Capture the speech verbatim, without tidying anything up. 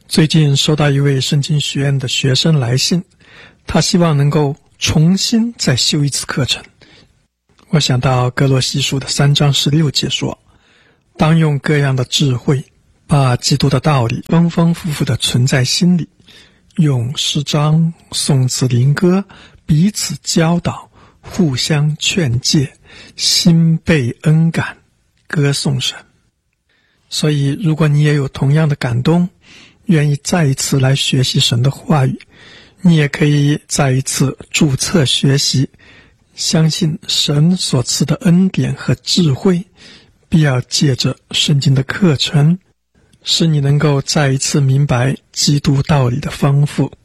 最近收到一位圣经学院的学生来信，他希望能够重新再修一次课程。我想到哥罗西书的三章十六节说，当用各样的智慧，把基督的道理丰丰富富地存在心里，用诗章、颂词、灵歌彼此教导，互相劝诫，心被恩感，歌颂神。所以如果你也有同样的感动，愿意再一次来学习神的话语，你也可以再一次注册学习，相信神所赐的恩典和智慧，必要借着圣经的课程，使你能够再一次明白基督道理的丰富。